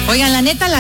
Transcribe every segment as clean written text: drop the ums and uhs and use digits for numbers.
Oigan,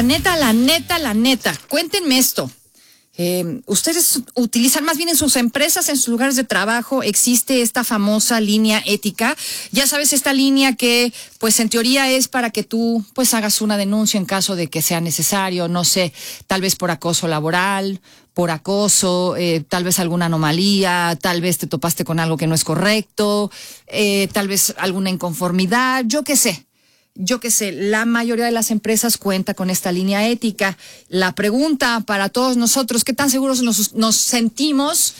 la neta, cuéntenme esto. Ustedes utilizan, más bien en sus empresas, en sus lugares de trabajo, existe esta famosa línea ética. Ya sabes, esta línea que, pues en teoría es para que tú, pues hagas una denuncia en caso de que sea necesario, no sé, tal vez por acoso laboral, por acoso, tal vez alguna anomalía, tal vez te topaste con algo que no es correcto, tal vez alguna inconformidad, yo qué sé, la mayoría de las empresas cuenta con esta línea ética. La pregunta para todos nosotros, ¿qué tan seguros nos sentimos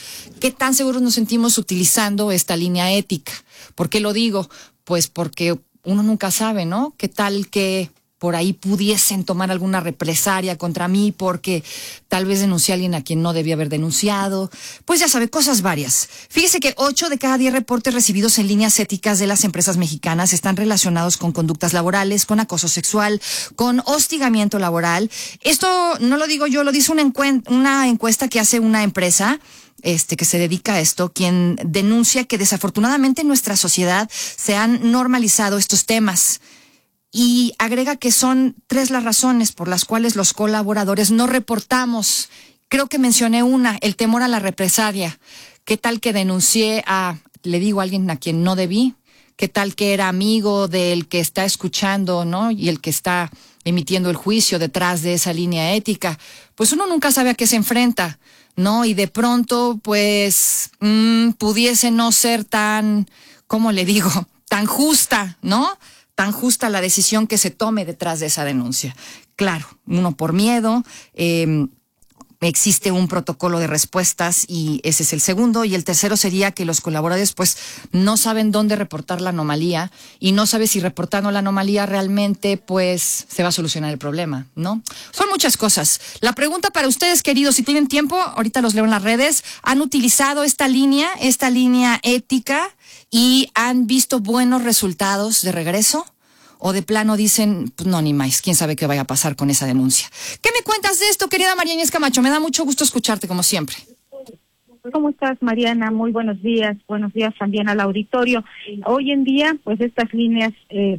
utilizando esta línea ética? ¿Por qué lo digo? Pues porque uno nunca sabe, ¿no? ¿Qué tal que por ahí pudiesen tomar alguna represalia contra mí porque tal vez denuncié a alguien a quien no debía haber denunciado? Pues ya sabe, cosas varias. Fíjese que 8 de cada 10 reportes recibidos en líneas éticas de las empresas mexicanas están relacionados con conductas laborales, con acoso sexual, con hostigamiento laboral. Esto no lo digo yo, lo dice una encuesta que hace una empresa que se dedica a esto, quien denuncia que desafortunadamente en nuestra sociedad se han normalizado estos temas. Y agrega que son 3 las razones por las cuales los colaboradores no reportamos. Creo que mencioné una, el temor a la represalia. ¿Qué tal que denuncié a alguien a quien no debí? ¿Qué tal que era amigo del que está escuchando, ¿no? Y el que está emitiendo el juicio detrás de esa línea ética? Pues uno nunca sabe a qué se enfrenta, ¿no? Y de pronto, pues, pudiese no ser tan, ¿cómo le digo? Tan justa, ¿no? Tan justa la decisión que se tome detrás de esa denuncia. Claro, uno por miedo, existe un protocolo de respuestas y ese es el segundo. Y el tercero sería que los colaboradores pues no saben dónde reportar la anomalía y no saben si reportando la anomalía realmente pues se va a solucionar el problema, ¿no? Son muchas cosas. La pregunta para ustedes, queridos, si tienen tiempo, ahorita los leo en las redes, ¿han utilizado esta línea ética y han visto buenos resultados de regreso? ¿O de plano dicen, pues no, ni más, quién sabe qué vaya a pasar con esa denuncia? ¿Qué me cuentas de esto, querida María Inés Camacho? Me da mucho gusto escucharte, como siempre. ¿Cómo estás, Mariana? Muy buenos días también al auditorio. Hoy en día, pues estas líneas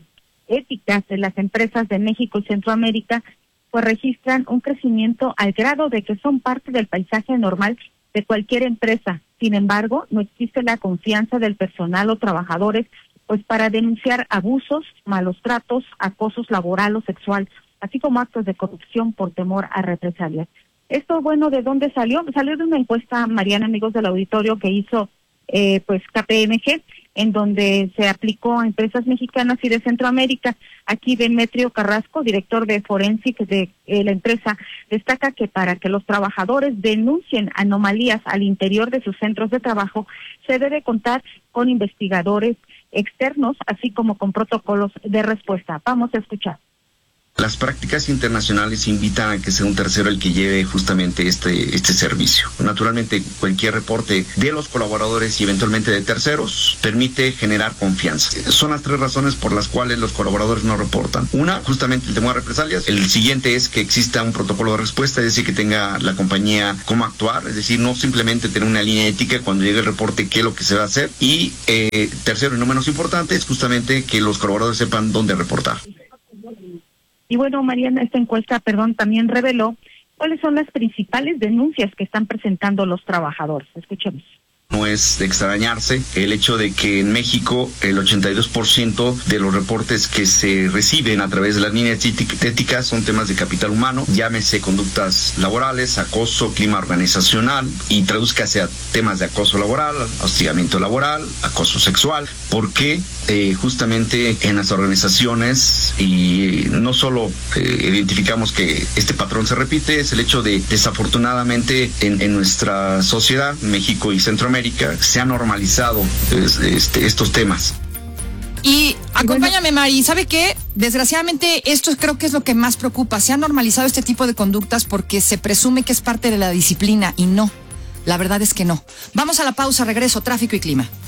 éticas de las empresas de México y Centroamérica, pues registran un crecimiento al grado de que son parte del paisaje normal de cualquier empresa. Sin embargo, no existe la confianza del personal o trabajadores pues para denunciar abusos, malos tratos, acosos laboral o sexual, así como actos de corrupción por temor a represalias. Esto, bueno, ¿de dónde salió? Salió de una encuesta, Mariana, amigos del auditorio, que hizo pues KPMG, en donde se aplicó a empresas mexicanas y de Centroamérica. Aquí Demetrio Carrasco, director de Forensic de la empresa, destaca que para que los trabajadores denuncien anomalías al interior de sus centros de trabajo, se debe contar con investigadores externos, así como con protocolos de respuesta. Vamos a escuchar. Las prácticas internacionales invitan a que sea un tercero el que lleve justamente este servicio. Naturalmente, cualquier reporte de los colaboradores y eventualmente de terceros permite generar confianza. Son las 3 razones por las cuales los colaboradores no reportan. Una, justamente el temor a represalias. El siguiente es que exista un protocolo de respuesta, es decir, que tenga la compañía cómo actuar, es decir, no simplemente tener una línea ética cuando llegue el reporte, qué es lo que se va a hacer. Y tercero, y no menos importante, es justamente que los colaboradores sepan dónde reportar. Y bueno, Mariana, esta encuesta, también reveló cuáles son las principales denuncias que están presentando los trabajadores. Escuchemos. No es de extrañarse el hecho de que en México el 82% de los reportes que se reciben a través de las líneas éticas son temas de capital humano, llámese conductas laborales, acoso, clima organizacional, y tradúzcase a temas de acoso laboral, hostigamiento laboral, acoso sexual, porque justamente en las organizaciones, y no solo identificamos que este patrón se repite, es el hecho de, desafortunadamente, en nuestra sociedad, México y Centroamérica, se ha normalizado estos temas. Y acompáñame, Mari, ¿sabe qué? Desgraciadamente esto creo que es lo que más preocupa. Se ha normalizado este tipo de conductas porque se presume que es parte de la disciplina y no. La verdad es que no. Vamos a la pausa, regreso, tráfico y clima.